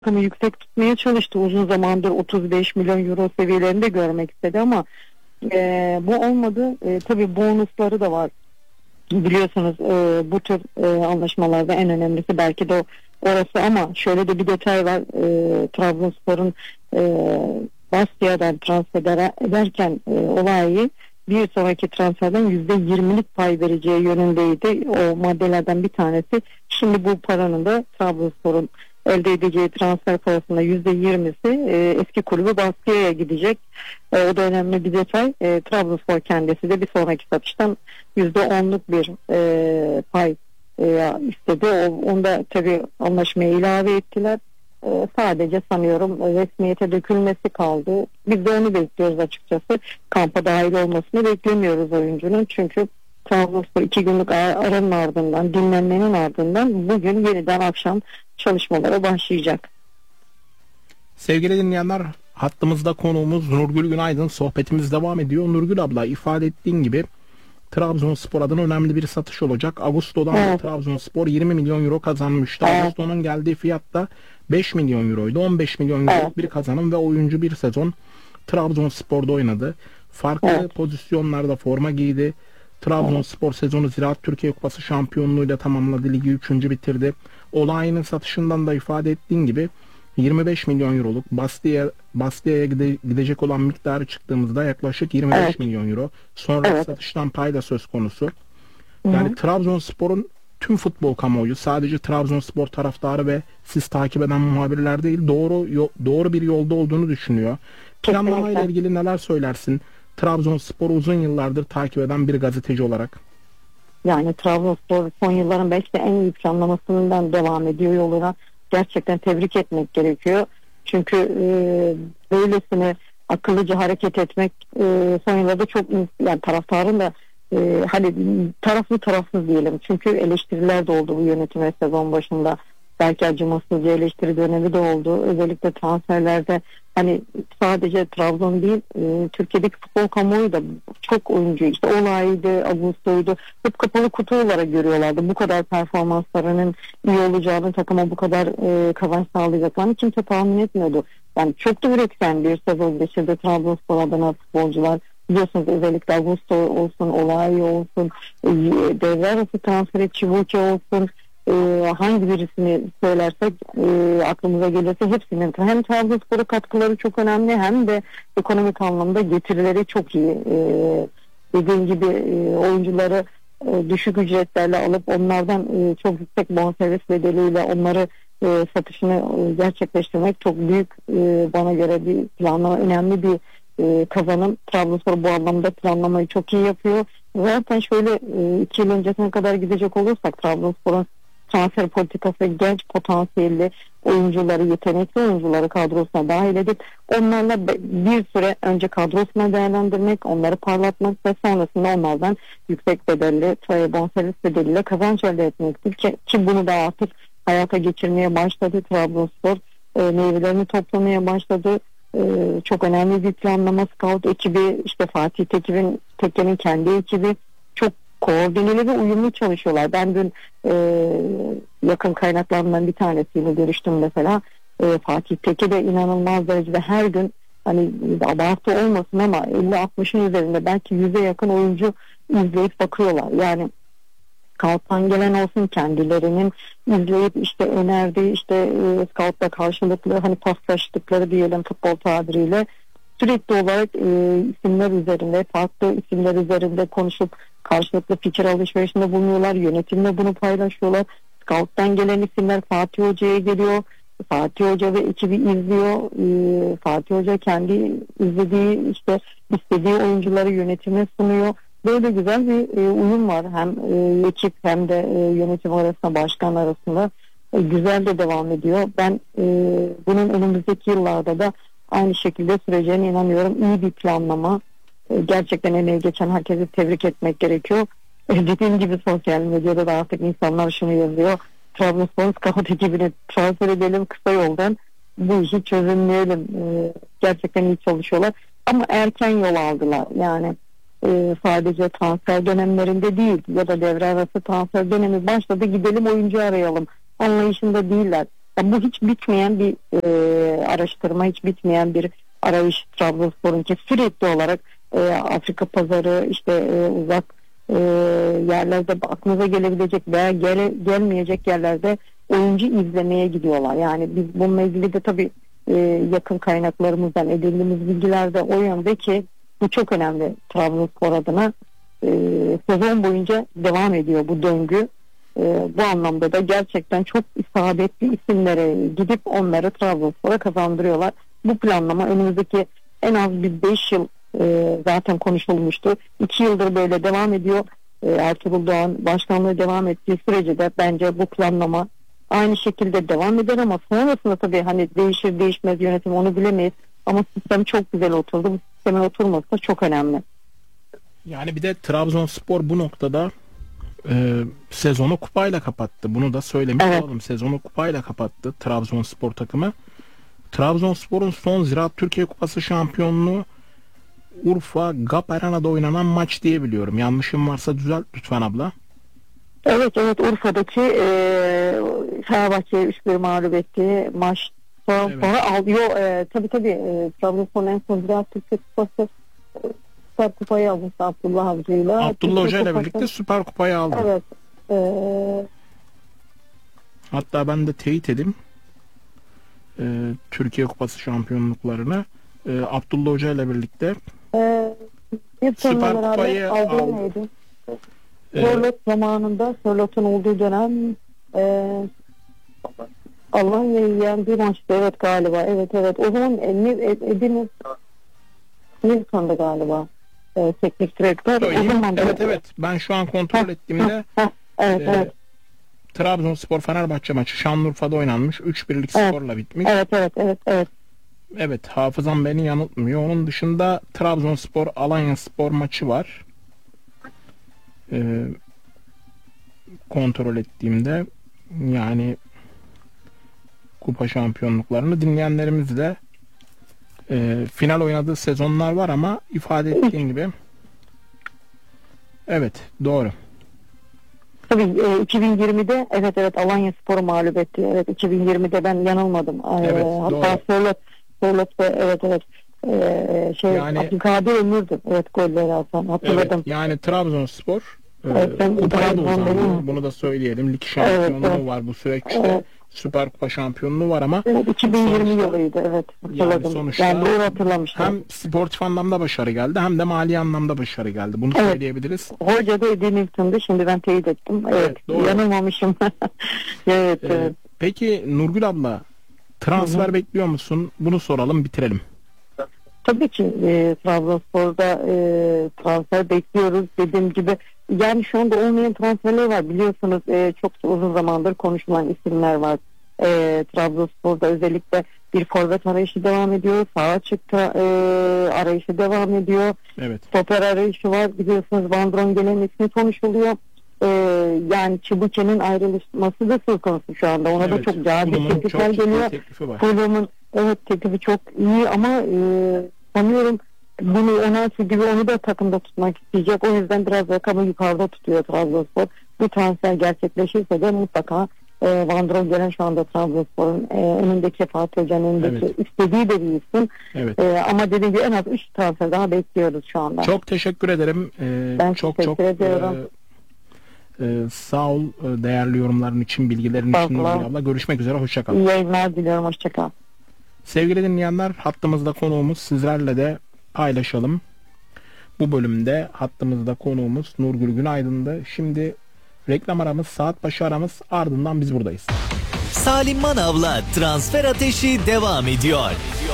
rakamı yüksek tutmaya çalıştı. Uzun zamandır 35 milyon euro seviyelerinde görmek istedi ama bu olmadı. Tabii bonusları da var. Biliyorsunuz bu tür anlaşmalarda en önemlisi belki de orası ama şöyle de bir detay var. Trabzonspor'un Bastia'dan transfer ederken olayı bir sonraki transferden %20'lik pay vereceği yönündeydi. O maddelerden bir tanesi. Şimdi bu paranın da Trabzonspor'un elde edeceği transfer parasında %20'si eski kulübü Bastia'ya gidecek. O da önemli bir detay. Trabzonspor kendisi de bir sonraki satıştan %10'luk bir pay istedi. Onda tabii anlaşmaya ilave ettiler. Sadece sanıyorum resmiyete dökülmesi kaldı. Biz de onu bekliyoruz açıkçası. Kampa dahil olmasını beklemiyoruz oyuncunun. Çünkü Trabzonspor 2 günlük aranın ardından, dinlenmenin ardından bugün yeniden akşam çalışmalara başlayacak. Sevgili dinleyenler, hattımızda konuğumuz Nurgül Günaydın. Sohbetimiz devam ediyor. Nurgül abla, ifade ettiğin gibi Trabzonspor adına önemli bir satış olacak. Ağustos'dan Evet. Trabzonspor 20 milyon euro kazanmıştı. Evet. Ağustos'un geldiği fiyat da 5 milyon euroydu. 15 milyon euro bir kazanım ve oyuncu bir sezon Trabzonspor'da oynadı. Farklı pozisyonlarda forma giydi. Trabzonspor sezonu Ziraat Türkiye Kupası şampiyonluğuyla tamamladı. Ligi 3. bitirdi. Olayının satışından da ifade ettiğin gibi 25 milyon euroluk Bastia'ya gidecek olan miktarı çıktığımızda yaklaşık 25 milyon euro. Sonra satıştan pay da söz konusu. Yani Trabzonspor'un tüm futbol kamuoyu, sadece Trabzonspor taraftarı ve siz takip eden muhabirler değil, doğru bir yolda olduğunu düşünüyor. Planlamayla ilgili neler söylersin? Trabzonspor'u uzun yıllardır takip eden bir gazeteci olarak. Yani Trabzonspor son yılların belki de en iyi planlamasından devam ediyor yoluna. Gerçekten tebrik etmek gerekiyor. Çünkü böylesine akıllıca hareket etmek son yıllarda çok, yani taraftarın da hani tarafsız diyelim. Çünkü eleştiriler de oldu bu yönetime sezon başında. Belki acımasızca eleştiri dönemi de oldu. Özellikle transferlerde hani sadece Trabzon değil, Türkiye'deki futbol kamuoyu da çok oyuncu, işte Olay'dı, Augusto'ydu, hep kapalı kutu olarak görüyorlardı. Bu kadar performanslarının iyi olacağını, takıma bu kadar kazanç sağlayacaklarını kimse tahmin etmiyordu. Yani çok da üretken bir sezon geçirdi Trabzonspor adına futbolcular. Biliyorsunuz özellikle Augusto olsun, Olay olsun, devre arası transferi Çivuke olsun, hangi birisini söylersek aklımıza gelirse hepsinin hem Trabzonspor'a katkıları çok önemli hem de ekonomik anlamda getirileri çok iyi. Dediğim gibi oyuncuları düşük ücretlerle alıp onlardan çok yüksek bonservis bedeliyle onları satışını gerçekleştirmek çok büyük, bana göre bir planlama, önemli bir kazanım. Trabzonspor bu anlamda planlamayı çok iyi yapıyor. Zaten şöyle 2 yıl öncesine kadar gidecek olursak Trabzonspor'un transfer politikası genç potansiyelli oyuncuları, yetenekli oyuncuları kadrosuna dahil edip onlarla bir süre önce kadrosuna değerlendirmek, onları parlatmak ve sonrasında onlardan yüksek bedelli bonservis bedeliyle kazanç elde etmektir ki bunu da artık hayata geçirmeye başladı. Trabzonspor meyvelerini toplamaya başladı. Çok önemli bir planlama, scout ekibi, işte Fatih Tekke'nin kendi ekibi çok koordineli ve uyumlu çalışıyorlar. Ben dün yakın kaynaklarından bir tanesiyle görüştüm mesela. Fatih Tekke de inanılmaz derecede her gün, hani abartı olmasın ama 50-60'ın üzerinde, belki 100'e yakın oyuncu izleyip bakıyorlar. Yani scout'tan gelen olsun, kendilerinin izleyip işte önerdiği, işte scout'la karşılıklı hani paslaştıkları diyelim futbol tabiriyle, sürekli olarak isimler üzerinde, farklı isimler üzerinde konuşup karşılıklı fikir alışverişinde bulunuyorlar. Yönetimle bunu paylaşıyorlar. Scout'tan gelen isimler Fatih Hoca'ya geliyor. Fatih Hoca ve ekibi izliyor. Fatih Hoca kendi izlediği, işte istediği oyuncuları yönetime sunuyor. Böyle güzel bir uyum var. Hem ekip hem de yönetim arasında, başkan arasında güzel de devam ediyor. Ben bunun önümüzdeki yıllarda da aynı şekilde süreceğine inanıyorum. İyi bir planlama. Gerçekten emeği geçen herkesi tebrik etmek gerekiyor. Dediğim gibi sosyal medyada da artık insanlar şunu yazıyor: Trabzonspor scout ekibini transfer edelim kısa yoldan, bu işi çözümleyelim. Gerçekten iyi çalışıyorlar. Ama erken yol aldılar. Yani sadece transfer dönemlerinde değil ya da devre arası transfer dönemi başladı, gidelim oyuncu arayalım anlayışında değiller. Bu hiç bitmeyen bir araştırma, hiç bitmeyen bir arayış Trabzonspor'un ki sürekli olarak Afrika pazarı, işte uzak yerlerde aklınıza gelebilecek veya gelmeyecek yerlerde oyuncu izlemeye gidiyorlar. Yani biz bununla ilgili de tabii yakın kaynaklarımızdan edindiğimiz bilgiler de o yönde ki bu çok önemli Trabzonspor adına. Sezon boyunca devam ediyor bu döngü. Bu anlamda da gerçekten çok isabetli isimlere gidip onları Trabzonspor'a kazandırıyorlar. Bu planlama önümüzdeki en az bir 5 yıl zaten konuşulmuştu. 2 yıldır böyle devam ediyor. Ertuğrul Doğan başkanlığı devam ettiği sürece de bence bu planlama aynı şekilde devam eder ama sonrasında tabii hani değişir değişmez yönetim onu bilemeyiz. Ama sistem çok güzel oturdu. Bu sistemin oturması da çok önemli. Yani bir de Trabzonspor bu noktada sezonu kupayla kapattı. Bunu da söylemiş olalım. Sezonu kupayla kapattı Trabzonspor takımı. Trabzonspor'un son Ziraat Türkiye Kupası şampiyonluğu Urfa GAP Arena'da oynanan maç diye biliyorum. Yanlışım varsa düzelt lütfen abla. Evet Urfa'daki Fenerbahçe'ye 3-1 mağlup ettiği maç sonra alıyor. Tabii Trabzonspor'un en son Ziraat Türkiye Kupası Süper Kupayı almış Abdullah Avcı'yla. Abdullah Hoca ile birlikte Süper Kupayı aldı. Evet. Hatta ben de teyit edeyim. Türkiye Kupası şampiyonluklarını Abdullah Hoca ile birlikte Süper Kupayı aldı. Sörlot zamanında Sörlot'un olduğu dönem Alanya'yı yendiği maçta galiba. Evet. O zaman Edin'in Nilsson'da galiba teknik direktör. Evet. Ben şu an kontrol ettiğimde evet. Trabzonspor Fenerbahçe maçı Şanlıurfa'da oynanmış. 3-1'lik skorla bitmiş. Evet. Evet, hafızam beni yanıltmıyor. Onun dışında Trabzonspor Alanyaspor maçı var. Kontrol ettiğimde yani kupa şampiyonluklarını dinleyenlerimiz de final oynadığı sezonlar var ama ifade ettiğin gibi evet doğru. Tabii 2020'de evet Alanyaspor'u mağlup etti. Evet 2020'de ben yanılmadım. Hatta Sörlot evet. Yani Abdülkadir Ömür'dü. Evet golleri atan hatırladım. Evet, yani Trabzonspor kupaya da uzandı. Bunu da söyleyelim. Lig şampiyonluğu var bu süreçte. Evet. Süper Kupa şampiyonluğu var ama 2020 yılıydı evet. Hatırladım. Yani sonuçta doğru hatırlamıştım. Hem sportif anlamda başarı geldi hem de mali anlamda başarı geldi. Bunu söyleyebiliriz. Hoca da Eddie Newton'du. Şimdi ben teyit ettim. Evet. Yanılmamışım. evet. Peki Nurgül abla transfer bekliyor musun? Bunu soralım bitirelim. Tabii ki Trabzonspor'da transfer bekliyoruz. Dediğim gibi yani şu anda olmayan transferler var. Biliyorsunuz çok uzun zamandır konuşulan isimler var. Trabzonspor'da özellikle bir forvet arayışı devam ediyor. Sağ açıkta arayışı devam ediyor. Evet. Stoper arayışı var. Biliyorsunuz Van Drongen'in ismi konuşuluyor. Yani Çibuke'nin ayrılması da söz konusu şu anda. Ona da çok cari teklifler geliyor. Fulham'ın teklifi çok iyi ama sanıyorum bunu Onasi gibi onu da takımda tutmak isteyecek. O yüzden biraz rakamı yukarıda tutuyor Trabzonspor. Bu transfer gerçekleşirse de mutlaka Van Drongen'in şu anda Trabzonspor'un önündeki Fatih Hoca'nın önündeki istediği de bir isim. Evet. Ama dediğim gibi en az 3 transfer daha bekliyoruz şu anda. Çok teşekkür ederim. Ben çok ediyorum. Sağ ol değerli yorumların için, bilgilerin için Nurgül abla. Görüşmek üzere. Hoşça kal. İyi yayınlar diliyorum. Hoşça kal. Sevgili dinleyenler, hattımızda konuğumuz, sizlerle de paylaşalım. Bu bölümde hattımızda konuğumuz Nurgül Günaydın'dı. Şimdi reklam aramız, saat başı aramız, ardından biz buradayız. Salim Manav'la Transfer Ateşi devam ediyor.